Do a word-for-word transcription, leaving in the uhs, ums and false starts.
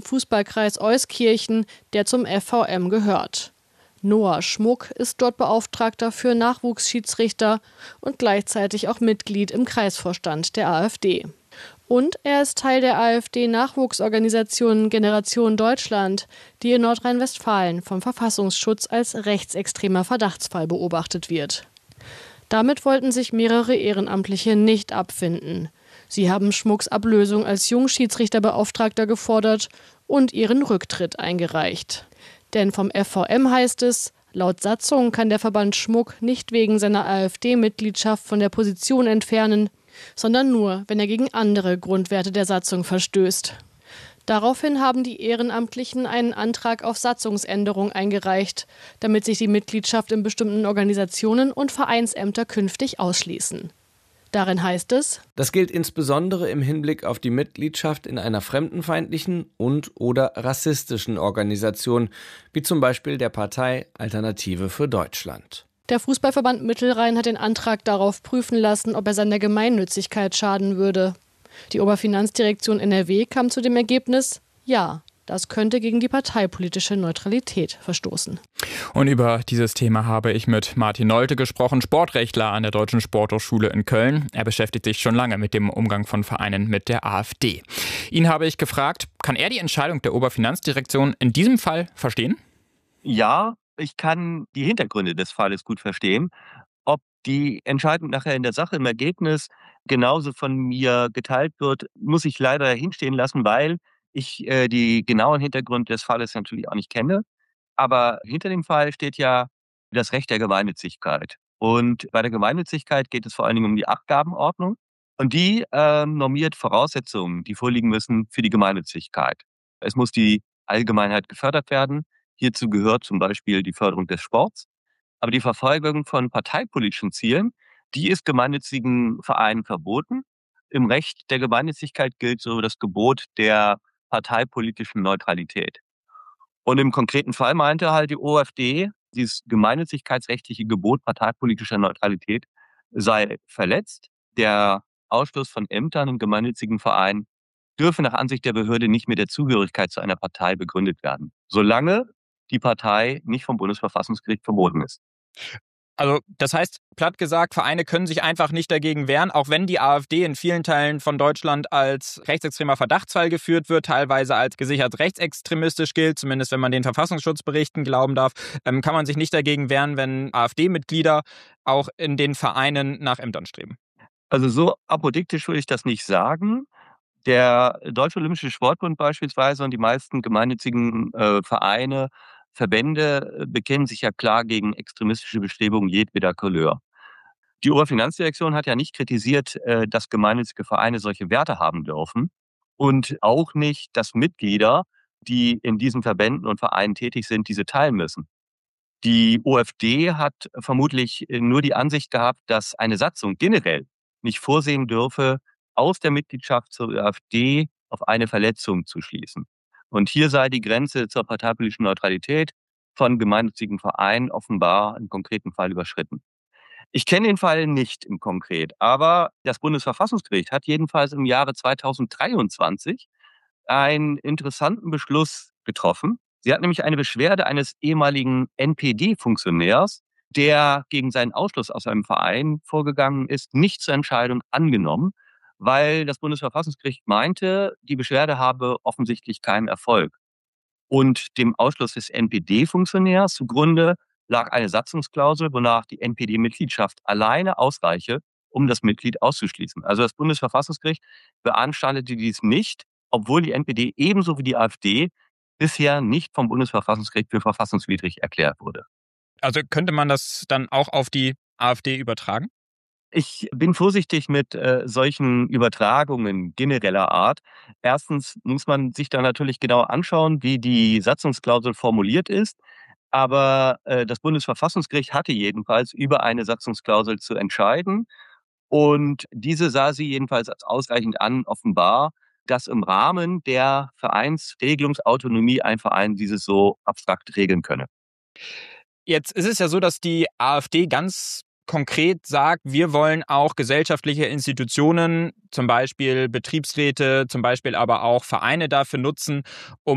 Fußballkreis Euskirchen, der zum F V M gehört. Noah Schmuck ist dort Beauftragter für Nachwuchsschiedsrichter und gleichzeitig auch Mitglied im Kreisvorstand der AfD. Und er ist Teil der AfD-Nachwuchsorganisation Generation Deutschland, die in Nordrhein-Westfalen vom Verfassungsschutz als rechtsextremer Verdachtsfall beobachtet wird. Damit wollten sich mehrere Ehrenamtliche nicht abfinden. Sie haben Schmucks Ablösung als Jungschiedsrichterbeauftragter gefordert und ihren Rücktritt eingereicht. Denn vom F V M heißt es, laut Satzung kann der Verband Schmuck nicht wegen seiner AfD-Mitgliedschaft von der Position entfernen, sondern nur, wenn er gegen andere Grundwerte der Satzung verstößt. Daraufhin haben die Ehrenamtlichen einen Antrag auf Satzungsänderung eingereicht, damit sich die Mitgliedschaft in bestimmten Organisationen und Vereinsämter künftig ausschließen. Darin heißt es: Das gilt insbesondere im Hinblick auf die Mitgliedschaft in einer fremdenfeindlichen und/oder rassistischen Organisation, wie zum Beispiel der Partei Alternative für Deutschland. Der Fußballverband Mittelrhein hat den Antrag darauf prüfen lassen, ob er seiner Gemeinnützigkeit schaden würde. Die Oberfinanzdirektion N R W kam zu dem Ergebnis: Ja, das könnte gegen die parteipolitische Neutralität verstoßen. Und über dieses Thema habe ich mit Martin Nolte gesprochen, Sportrechtler an der Deutschen Sporthochschule in Köln. Er beschäftigt sich schon lange mit dem Umgang von Vereinen mit der AfD. Ihn habe ich gefragt, kann er die Entscheidung der Oberfinanzdirektion in diesem Fall verstehen? Ja, ich kann die Hintergründe des Falles gut verstehen. Ob die Entscheidung nachher in der Sache im Ergebnis genauso von mir geteilt wird, muss ich leider hinstehen lassen, weil ich äh, die genauen Hintergründe des Falles natürlich auch nicht kenne. Aber hinter dem Fall steht ja das Recht der Gemeinnützigkeit. Und bei der Gemeinnützigkeit geht es vor allen Dingen um die Abgabenordnung. Und die äh, normiert Voraussetzungen, die vorliegen müssen für die Gemeinnützigkeit. Es muss die Allgemeinheit gefördert werden. Hierzu gehört zum Beispiel die Förderung des Sports. Aber die Verfolgung von parteipolitischen Zielen, die ist gemeinnützigen Vereinen verboten. Im Recht der Gemeinnützigkeit gilt so das Gebot der parteipolitischen Neutralität. Und im konkreten Fall meinte halt die O F D, dieses gemeinnützigkeitsrechtliche Gebot parteipolitischer Neutralität sei verletzt. Der Ausschluss von Ämtern in gemeinnützigen Vereinen dürfe nach Ansicht der Behörde nicht mit der Zugehörigkeit zu einer Partei begründet werden, solange die Partei nicht vom Bundesverfassungsgericht verboten ist. Also das heißt, platt gesagt, Vereine können sich einfach nicht dagegen wehren, auch wenn die AfD in vielen Teilen von Deutschland als rechtsextremer Verdachtsfall geführt wird, teilweise als gesichert rechtsextremistisch gilt, zumindest wenn man den Verfassungsschutzberichten glauben darf, ähm, kann man sich nicht dagegen wehren, wenn AfD-Mitglieder auch in den Vereinen nach Ämtern streben. Also so apodiktisch würde ich das nicht sagen. Der Deutsche Olympische Sportbund beispielsweise und die meisten gemeinnützigen äh, Vereine, Verbände bekennen sich ja klar gegen extremistische Bestrebungen jedweder Couleur. Die Oberfinanzdirektion hat ja nicht kritisiert, dass gemeinnützige Vereine solche Werte haben dürfen und auch nicht, dass Mitglieder, die in diesen Verbänden und Vereinen tätig sind, diese teilen müssen. Die O F D hat vermutlich nur die Ansicht gehabt, dass eine Satzung generell nicht vorsehen dürfe, aus der Mitgliedschaft zur AfD auf eine Verletzung zu schließen. Und hier sei die Grenze zur parteipolitischen Neutralität von gemeinnützigen Vereinen offenbar im konkreten Fall überschritten. Ich kenne den Fall nicht im Konkret, aber das Bundesverfassungsgericht hat jedenfalls im Jahre zweitausenddreiundzwanzig einen interessanten Beschluss getroffen. Sie hat nämlich eine Beschwerde eines ehemaligen N P D-Funktionärs, der gegen seinen Ausschluss aus einem Verein vorgegangen ist, nicht zur Entscheidung angenommen, weil das Bundesverfassungsgericht meinte, die Beschwerde habe offensichtlich keinen Erfolg. Und dem Ausschluss des N P D-Funktionärs zugrunde lag eine Satzungsklausel, wonach die N P D-Mitgliedschaft alleine ausreiche, um das Mitglied auszuschließen. Also das Bundesverfassungsgericht beanstandete dies nicht, obwohl die N P D ebenso wie die AfD bisher nicht vom Bundesverfassungsgericht für verfassungswidrig erklärt wurde. Also könnte man das dann auch auf die AfD übertragen? Ich bin vorsichtig mit äh, solchen Übertragungen genereller Art. Erstens muss man sich da natürlich genau anschauen, wie die Satzungsklausel formuliert ist. Aber äh, das Bundesverfassungsgericht hatte jedenfalls über eine Satzungsklausel zu entscheiden. Und diese sah sie jedenfalls als ausreichend an, offenbar, dass im Rahmen der Vereinsregelungsautonomie ein Verein dieses so abstrakt regeln könne. Jetzt ist es ja so, dass die AfD ganz konkret sagt, wir wollen auch gesellschaftliche Institutionen, zum Beispiel Betriebsräte, zum Beispiel aber auch Vereine dafür nutzen, um